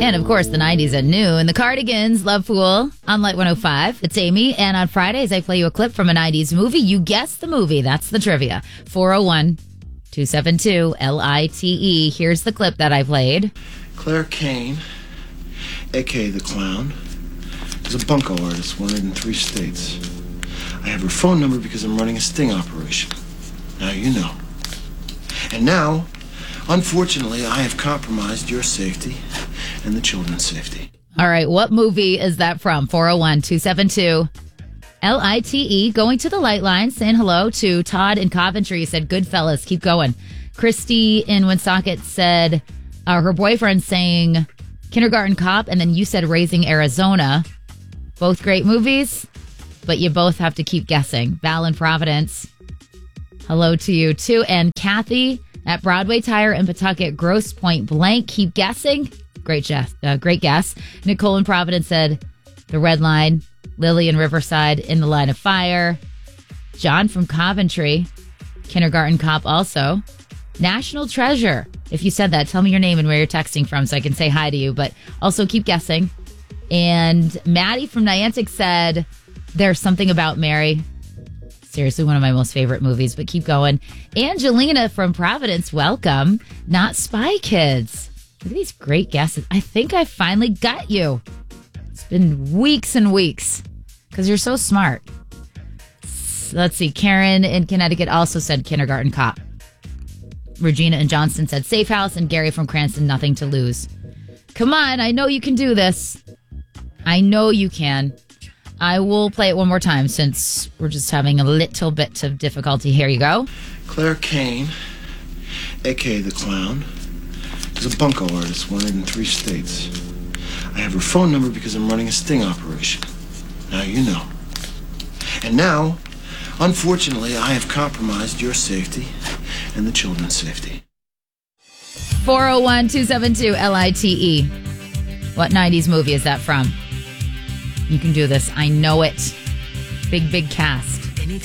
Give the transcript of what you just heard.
And of course, the 90s at noon. The Cardigans, Love Fool on Light 105. It's Amy. And on Fridays, I play you a clip from a 90s movie. You guess the movie. That's the trivia. 401-272-LITE. Here's the clip that I played. Claire Kane, a.k.a. The Clown, is a bunco artist wanted in 3 states. I have her phone number because I'm running a sting operation. Now you know. And now, unfortunately, I have compromised your safety and the children's safety. All right, what movie is that from? 401-272-LITE. Going to the light line, saying hello to Todd in Coventry. He said, Goodfellas, keep going. Christy in Woonsocket said her boyfriend saying Kindergarten Cop, and then you said Raising Arizona. Both great movies, but you both have to keep guessing. Val in Providence, hello to you too. And Kathy at Broadway Tire in Pawtucket, Grosse Point Blank, keep guessing. Great guess. Nicole in Providence said The Red Line. Lily in Riverside, In the Line of Fire. John from Coventry, Kindergarten Cop also. National Treasure. If you said that, tell me your name and where you're texting from so I can say hi to you, but also keep guessing. And Maddie from Niantic said There's Something About Mary. Seriously, one of my most favorite movies, but keep going. Angelina from Providence, welcome. Not Spy Kids. Look at these great guesses. I think I finally got you. It's been weeks and weeks because you're so smart. Let's see. Karen in Connecticut also said Kindergarten Cop. Regina in Johnston said Safe House, and Gary from Cranston, Nothing to Lose. Come on, I know you can do this. I know you can. I will play it one more time since we're just having a little bit of difficulty. Here you go. Claire Kane, a.k.a. The Clown, is a bunco artist wanted in 3 states. I have her phone number because I'm running a sting operation. Now you know. And now, unfortunately, I have compromised your safety and the children's safety. 401-272-LITE. What 90s movie is that from? You can do this. I know it. Big cast.